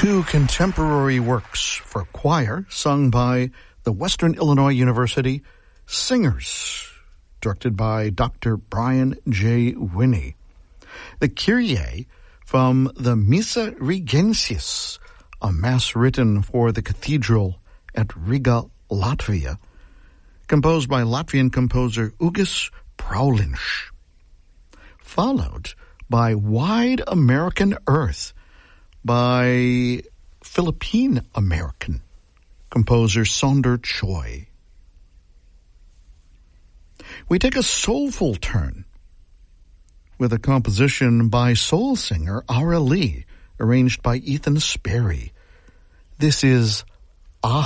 two contemporary works for choir sung by the Western Illinois University Singers, directed by Dr. Brian J. Winnie. The Kyrie from the Missa Regensis, a mass written for the cathedral at Riga, Latvia, composed by Latvian composer Ugis Praulinš. Followed by Wide American Earth by Philippine-American composer Sonder Choi. We take a soulful turn with a composition by soul singer Ara Lee, arranged by Ethan Sperry. This is